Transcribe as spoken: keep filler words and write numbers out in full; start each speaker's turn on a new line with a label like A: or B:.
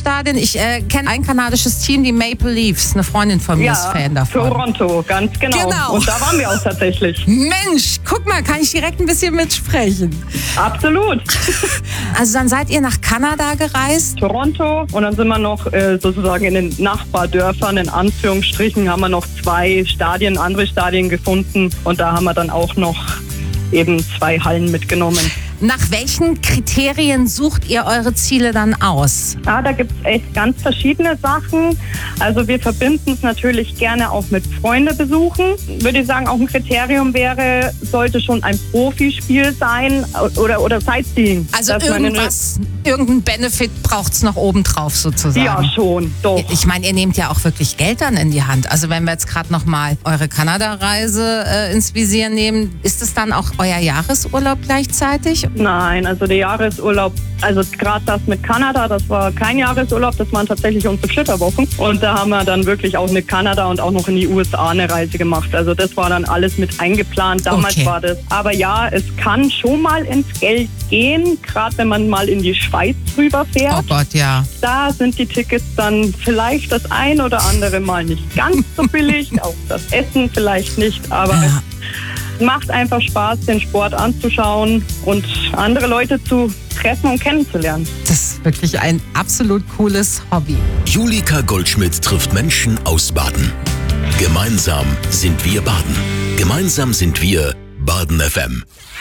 A: Stadien? Ich äh, kenne ein kanadisches Team, die Maple Leafs. Eine Freundin von mir
B: Ja,
A: ist Fan davon.
B: Toronto, ganz genau.
A: Genau.
B: Und da waren wir auch tatsächlich.
A: Mensch, guck mal, kann ich direkt ein bisschen mitsprechen.
B: Absolut.
A: Also dann seid ihr nach Kanada gereist?
B: Toronto und dann sind wir noch äh, sozusagen in den Nachbardörfern, in Anführungsstrichen, haben wir noch zwei Stadien, andere Stadien gefunden und da haben wir dann auch noch eben zwei Hallen mitgenommen.
A: Nach welchen Kriterien sucht ihr eure Ziele dann aus?
B: Ja, da gibt es echt ganz verschiedene Sachen. Also wir verbinden es natürlich gerne auch mit Freunde besuchen. Würde ich sagen, auch ein Kriterium wäre, sollte schon ein Profispiel sein oder, oder Sightseeing.
A: Also
B: Dass man
A: irgendwas, irgendein Benefit braucht es noch obendrauf sozusagen.
B: Ja, schon, doch.
A: Ich meine, ihr nehmt ja auch wirklich Geld dann in die Hand. Also wenn wir jetzt gerade nochmal eure Kanada-Reise äh, ins Visier nehmen, ist es dann auch euer Jahresurlaub gleichzeitig?
B: Nein, also der Jahresurlaub, also gerade das mit Kanada, das war kein Jahresurlaub, das waren tatsächlich unsere Flitterwochen. Und da haben wir dann wirklich auch mit Kanada und auch noch in die U S A eine Reise gemacht. Also das war dann alles mit eingeplant, damals
A: Okay.
B: war das. Aber ja, es kann schon mal ins Geld gehen, gerade wenn man mal in die Schweiz rüberfährt.
A: Oh Gott, ja.
B: Da sind die Tickets dann vielleicht das ein oder andere Mal nicht ganz so billig, auch das Essen vielleicht nicht, aber
A: Ja.
B: es macht einfach Spaß, den Sport anzuschauen und andere Leute zu treffen und kennenzulernen.
A: Das ist wirklich ein absolut cooles Hobby.
C: Julika Goldschmidt trifft Menschen aus Baden. Gemeinsam sind wir Baden. Gemeinsam sind wir Baden F M.